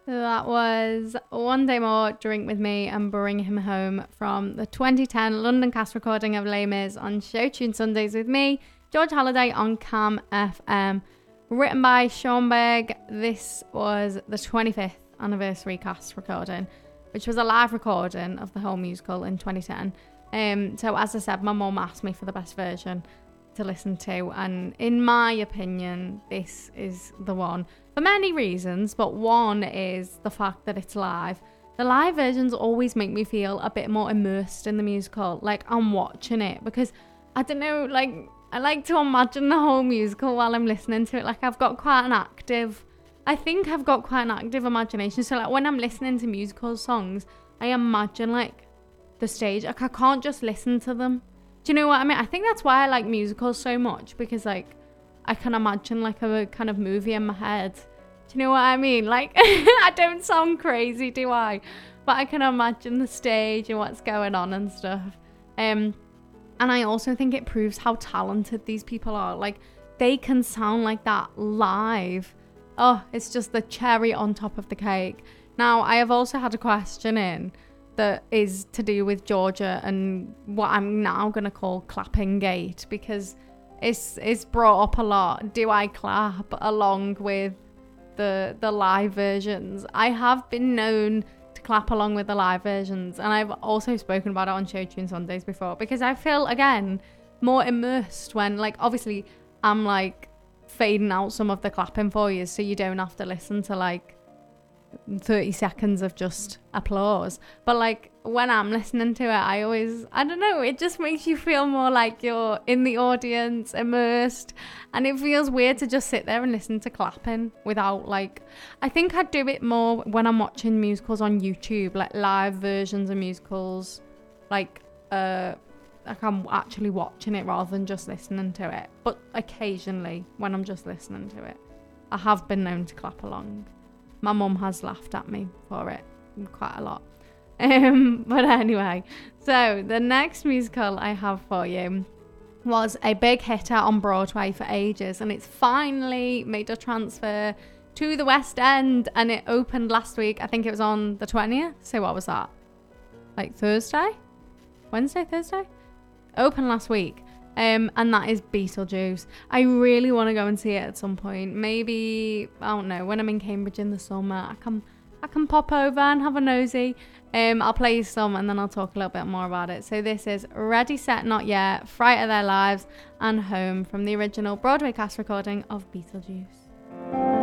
That was One Day More, Drink With Me and Bring Him Home from the 2010 London cast recording of Les Mis on Show Tune Sundays with me, George Halliday on Cam FM. Written by Sean Berg. This was the 25th anniversary cast recording, which was a live recording of the whole musical in 2010. So as I said, my mum asked me for the best version to listen to, and in my opinion, this is the one. For many reasons, but one is the fact that it's live. The live versions always make me feel a bit more immersed in the musical, like I'm watching it, because I don't know, like I like to imagine the whole musical while I'm listening to it. Like I think I've got quite an active imagination. So like when I'm listening to musical songs, I imagine like the stage. Like I can't just listen to them. Do you know what I mean? I think that's why I like musicals so much, because like I can imagine like a kind of movie in my head. Do you know what I mean? Like, I don't sound crazy, do I? But I can imagine the stage and what's going on and stuff. And I also think it proves how talented these people are. Like, they can sound like that live. Oh, it's just the cherry on top of the cake. Now, I have also had a question in that is to do with Georgia and what I'm now going to call clapping gate, because it's brought up a lot. Do I clap along with the live versions? I have been known to clap along with the live versions, and I've also spoken about it on Show Tune Sundays before, because I feel, again, more immersed when, like, obviously I'm like fading out some of the clapping for you so you don't have to listen to like 30 seconds of just applause. But like when I'm listening to it, I don't know, it just makes you feel more like you're in the audience, immersed, and it feels weird to just sit there and listen to clapping without like, I think I'd do it more when I'm watching musicals on YouTube, like live versions of musicals, like I'm actually watching it rather than just listening to it. But occasionally when I'm just listening to it, I have been known to clap along. My mum has laughed at me for it quite a lot. But anyway, so the next musical I have for you was a big hitter on Broadway for ages, and it's finally made a transfer to the West End, and it opened last week. I think it was on the 20th. So what was that? Like Thursday? Wednesday, Thursday? Opened last week. And that is Beetlejuice. I really want to go and see it at some point. Maybe, I don't know, when I'm in Cambridge in the summer, I can pop over and have a nosy. I'll play you some and then I'll talk a little bit more about it. So this is Ready, Set, Not Yet, Fright of Their Lives, and Home from the original Broadway cast recording of Beetlejuice.